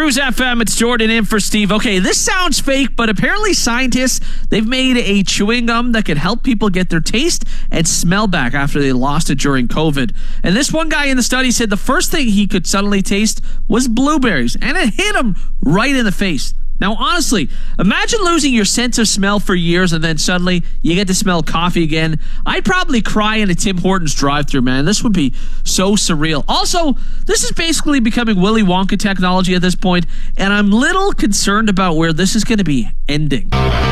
Cruise FM, it's Jordan in for Steve. Okay, this sounds fake, but apparently scientists, they've made a chewing gum that can help people get their taste and smell back after they lost it during COVID. And this one guy in the study said the first thing he could suddenly taste was blueberries, and it hit him right in the face. Now, honestly, imagine losing your sense of smell for years and then suddenly you get to smell coffee again. I'd probably cry in a Tim Hortons drive-thru, man. This would be so surreal. Also, this is basically becoming Willy Wonka technology at this point, and I'm little concerned about where this is going to be ending.